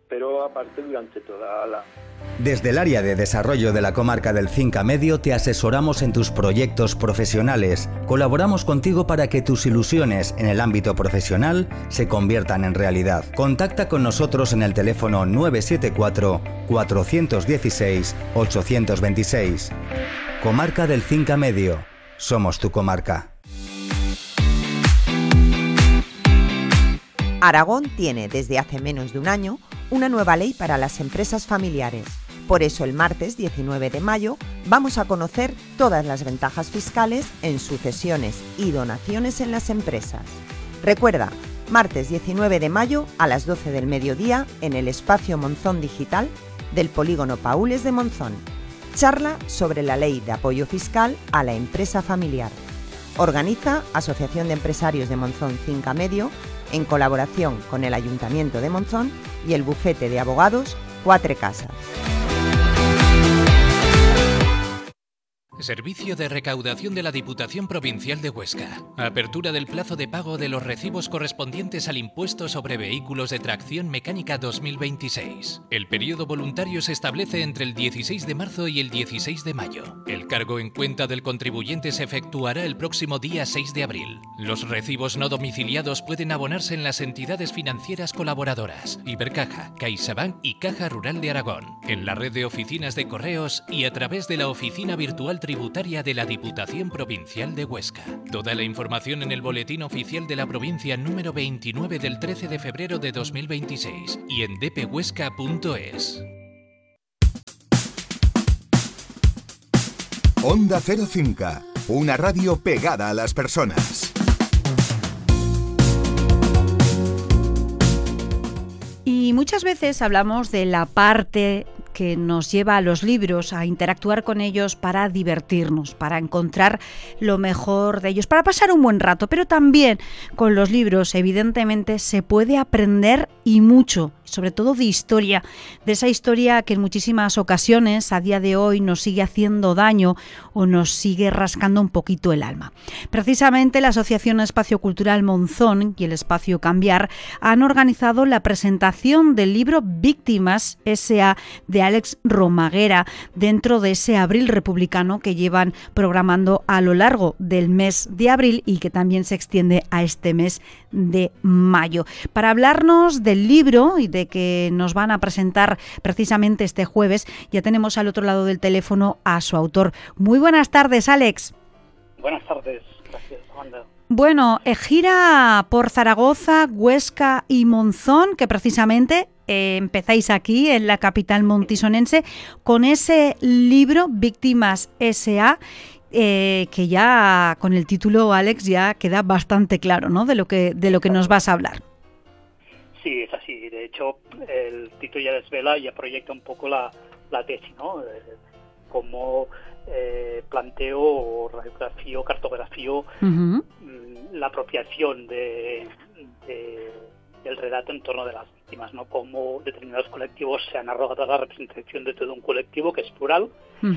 pero aparte durante toda la... Desde el área de desarrollo de la comarca del Cinca Medio te asesoramos en tus proyectos profesionales. Colaboramos contigo para que tus ilusiones en el ámbito profesional se conviertan en realidad. Contacta con nosotros en el teléfono 974 416 826. Comarca del Cinca Medio. Somos tu comarca. Aragón tiene desde hace menos de un año una nueva ley para las empresas familiares. Por eso el martes 19 de mayo vamos a conocer todas las ventajas fiscales en sucesiones y donaciones en las empresas. Recuerda, martes 19 de mayo a las 12 del mediodía en el espacio Monzón Digital del Polígono Paules de Monzón. Charla sobre la ley de apoyo fiscal a la empresa familiar. Organiza Asociación de Empresarios de Monzón Cinca Medio en colaboración con el Ayuntamiento de Monzón y el bufete de abogados Quatre Casas. Servicio de recaudación de la Diputación Provincial de Huesca. Apertura del plazo de pago de los recibos correspondientes al impuesto sobre vehículos de tracción mecánica 2026. El periodo voluntario se establece entre el 16 de marzo y el 16 de mayo. El cargo en cuenta del contribuyente se efectuará el próximo día 6 de abril. Los recibos no domiciliados pueden abonarse en las entidades financieras colaboradoras, Ibercaja, CaixaBank y Caja Rural de Aragón, en la red de oficinas de correos y a través de la oficina virtual tributaria de la Diputación Provincial de Huesca. Toda la información en el Boletín Oficial de la Provincia número 29 del 13 de febrero de 2026 y en dphuesca.es. Onda Cero Cinca, una radio pegada a las personas. Y muchas veces hablamos de la parte que nos lleva a los libros, a interactuar con ellos para divertirnos, para encontrar lo mejor de ellos, para pasar un buen rato, pero también con los libros evidentemente se puede aprender y mucho, sobre todo de historia, de esa historia que en muchísimas ocasiones a día de hoy nos sigue haciendo daño o nos sigue rascando un poquito el alma. Precisamente la Asociación Espacio Cultural Monzón y el Espacio Cambiar han organizado la presentación del libro Víctimas S.A. de Àlex Romaguera dentro de ese abril republicano que llevan programando a lo largo del mes de abril y que también se extiende a este mes de mayo. Para hablarnos del libro y de que nos van a presentar precisamente este jueves, ya tenemos al otro lado del teléfono a su autor. Muy buenas tardes, Àlex. Buenas tardes, gracias, Amanda. Bueno, gira por Zaragoza, Huesca y Monzón, que precisamente empezáis aquí en la capital montisonense con ese libro Víctimas S.A., que ya con el título, Àlex, ya queda bastante claro, ¿no?, de lo que nos vas a hablar. Sí, es así. De hecho, el título ya desvela, ya proyecta un poco la tesis, ¿no? Cómo planteo o radiografío, cartografío la apropiación del relato en torno de las víctimas, ¿no? Cómo determinados colectivos se han arrogado la representación de todo un colectivo que es plural,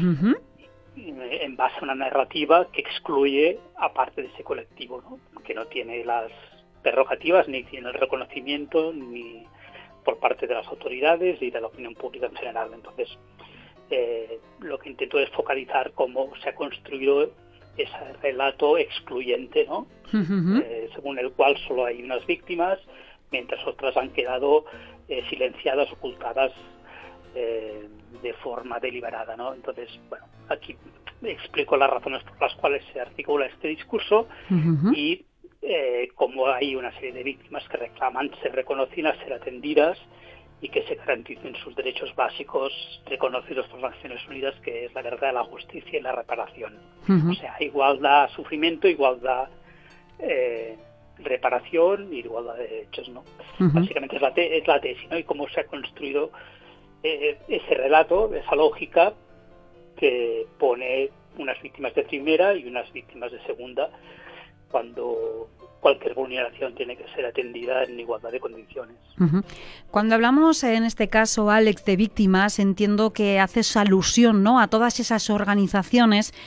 en base a una narrativa que excluye a parte de ese colectivo, ¿no?, que no tiene las prerrogativas ni tiene el reconocimiento ni por parte de las autoridades y de la opinión pública en general. Entonces, lo que intento es focalizar cómo se ha construido ese relato excluyente, ¿no? Según el cual solo hay unas víctimas, mientras otras han quedado silenciadas, ocultadas de forma deliberada, ¿no? Entonces, bueno, aquí explico las razones por las cuales se articula este discurso y cómo hay una serie de víctimas que reclaman ser reconocidas, ser atendidas y que se garanticen sus derechos básicos reconocidos por las Naciones Unidas, que es la verdad, la justicia y la reparación. O sea, igualdad, sufrimiento, igualdad, reparación y igualdad de derechos, ¿no? Básicamente es la tesis, ¿no? Y cómo se ha construido ese relato, esa lógica que pone unas víctimas de primera y unas víctimas de segunda, cuando cualquier vulneración tiene que ser atendida en igualdad de condiciones. Cuando hablamos en este caso, Àlex, de víctimas, entiendo que haces alusión, ¿no?, a todas esas organizaciones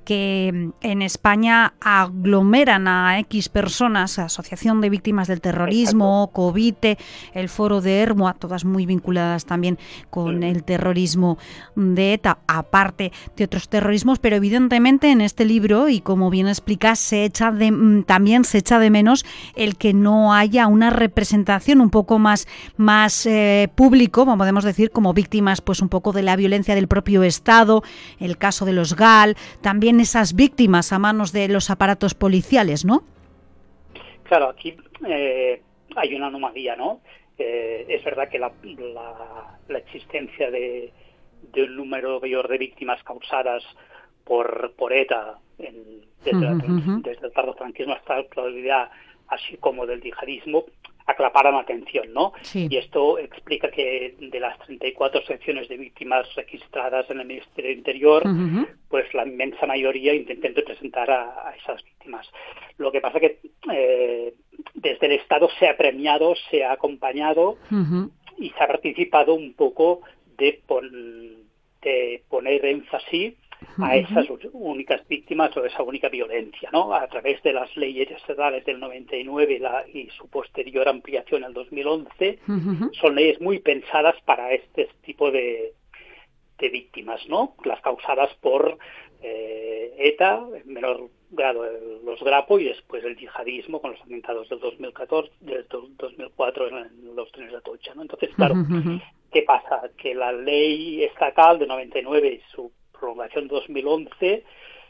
que en España aglomeran a X personas, Asociación de Víctimas del Terrorismo, COVITE, el Foro de Ermua, todas muy vinculadas también con el terrorismo de ETA, aparte de otros terrorismos, pero evidentemente en este libro, y como bien explicas, también se echa de menos el que no haya una representación un poco más público, podemos decir, como víctimas pues un poco de la violencia del propio Estado, el caso de los GAL, también esas víctimas a manos de los aparatos policiales, ¿no? Claro, aquí hay una anomalía, ¿no? Es verdad que la existencia de un número mayor de víctimas causadas por ETA desde el tardofranquismo hasta la actualidad, así como del yihadismo, aclaparan la atención, ¿no? Sí. Y esto explica que de las 34 secciones de víctimas registradas en el Ministerio del Interior, pues la inmensa mayoría intenten representar a esas víctimas. Lo que pasa que desde el Estado se ha premiado, se ha acompañado y se ha participado un poco de poner énfasis a esas únicas víctimas o esa única violencia, ¿no? A través de las leyes estatales del 99 y su posterior ampliación en el 2011, son leyes muy pensadas para este tipo de víctimas, ¿no? Las causadas por ETA, en menor grado los Grapo y después el yihadismo con los atentados del 2004 en los trenes de Atocha, ¿no? Entonces, claro, ¿qué pasa? Que la ley estatal de 99 y su prolongación 2011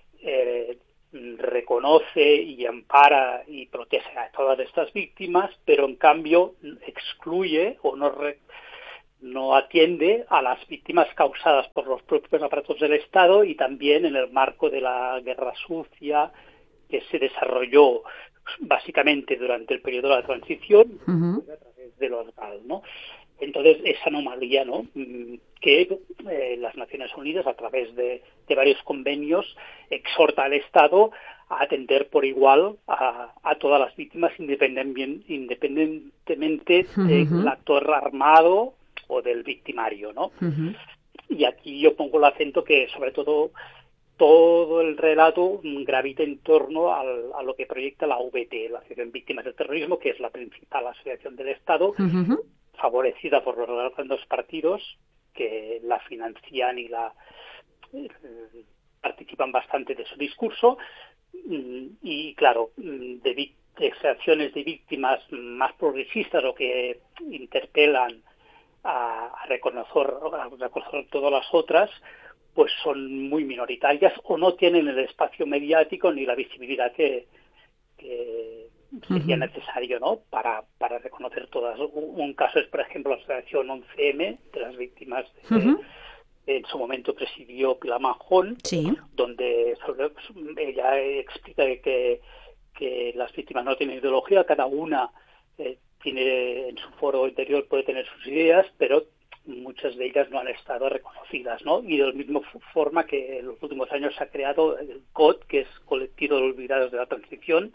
reconoce y ampara y protege a todas estas víctimas, pero en cambio excluye o no atiende a las víctimas causadas por los propios aparatos del Estado y también en el marco de la guerra sucia que se desarrolló básicamente durante el periodo de la transición a través de los GAL, ¿no? Entonces, esa anomalía, ¿no? Que las Naciones Unidas, a través de varios convenios, exhorta al Estado a atender por igual a todas las víctimas, independientemente del actor armado o del victimario, ¿no? Y aquí yo pongo el acento que, sobre todo el relato gravita en torno a lo que proyecta la AVT, la Asociación de Víctimas del Terrorismo, que es la principal asociación del Estado, favorecida por los grandes partidos que la financian y participan bastante de su discurso, y claro, de acciones de víctimas más progresistas o que interpelan a reconocer todas las otras, pues son muy minoritarias o no tienen el espacio mediático ni la visibilidad que sería necesario, ¿no? Para reconocer todas. Un caso es, por ejemplo, la asociación 11M de las víctimas en su momento presidió Pilar Manjón, donde ella explica que las víctimas no tienen ideología, cada una tiene en su foro interior, puede tener sus ideas, pero muchas de ellas no han estado reconocidas, ¿no? Y de la misma forma que en los últimos años se ha creado el COT, que es Colectivo de Olvidados de la Transición,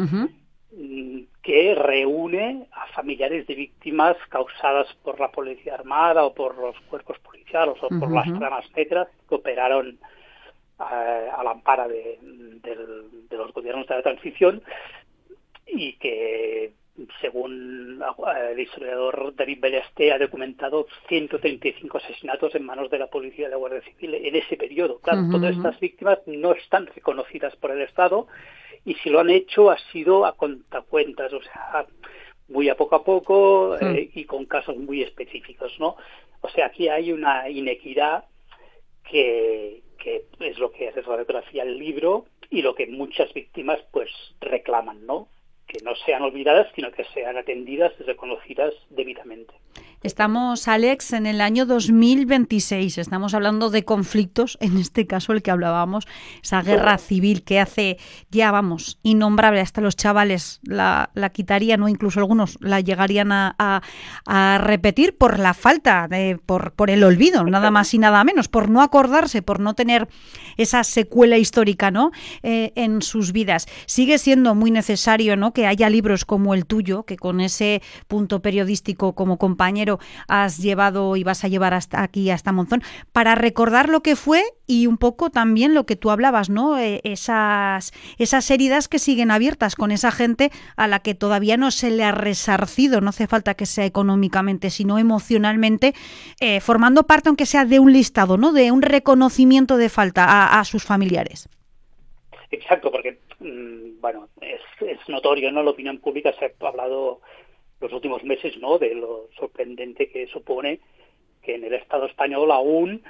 que reúne a familiares de víctimas causadas por la Policía Armada o por los cuerpos policiales o por las tramas negras que operaron al amparo de los gobiernos de la transición, y que, según el historiador David Ballester, ha documentado 135 asesinatos en manos de la policía y de la Guardia Civil en ese periodo. Claro, todas estas víctimas no están reconocidas por el Estado, y si lo han hecho ha sido a contacuentas, o sea, muy a poco y con casos muy específicos, ¿no? O sea, aquí hay una inequidad que es lo que hace radiografía el libro y lo que muchas víctimas pues reclaman, ¿no? Que no sean olvidadas, sino que sean atendidas y reconocidas debidamente. Estamos, Alex, en el año 2026. Estamos hablando de conflictos, en este caso el que hablábamos, esa guerra civil que hace ya, innombrable. Hasta los chavales la quitarían, o incluso algunos la llegarían a repetir por la falta, por el olvido, nada más y nada menos, por no acordarse, por no tener esa secuela histórica, ¿no? En sus vidas. Sigue siendo muy necesario, ¿no?, que haya libros como el tuyo, que con ese punto periodístico como compañero primero has llevado y vas a llevar hasta aquí, hasta Monzón, para recordar lo que fue y un poco también lo que tú hablabas, ¿no? Esas heridas que siguen abiertas con esa gente a la que todavía no se le ha resarcido, no hace falta que sea económicamente, sino emocionalmente, formando parte, aunque sea de un listado, ¿no? De un reconocimiento de falta a sus familiares. Exacto, porque bueno, es notorio, ¿no? La opinión pública se ha hablado los últimos meses, ¿no? De lo sorprendente que supone que en el Estado español aún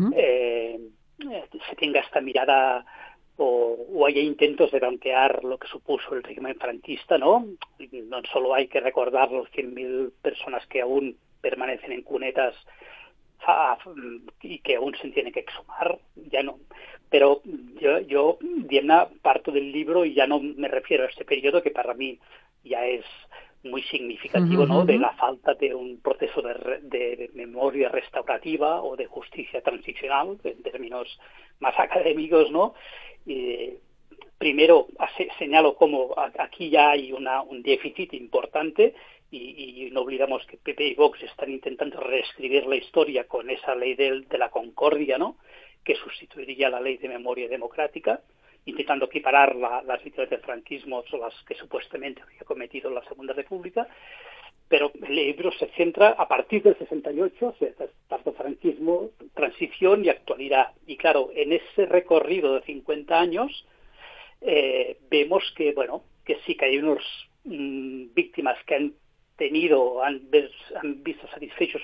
se tenga esta mirada o haya intentos de blanquear lo que supuso el régimen franquista, ¿no? No solo hay que recordar los 100.000 personas que aún permanecen en cunetas y que aún se tienen que exhumar, ya no. Pero yo Diana, parto del libro y ya no me refiero a este periodo que para mí ya es muy significativo, ¿no? De la falta de un proceso de memoria restaurativa o de justicia transicional, en términos más académicos, ¿no? Primero señalo cómo aquí ya hay un déficit importante y no olvidamos que PP y Vox están intentando reescribir la historia con esa ley de la concordia, ¿no? Que sustituiría la ley de memoria democrática, intentando equiparar las víctimas del franquismo a las que supuestamente había cometido la Segunda República, pero el libro se centra a partir del 68, tanto franquismo, transición y actualidad. Y claro, en ese recorrido de 50 años vemos que, bueno, que sí que hay unos víctimas que han visto satisfechos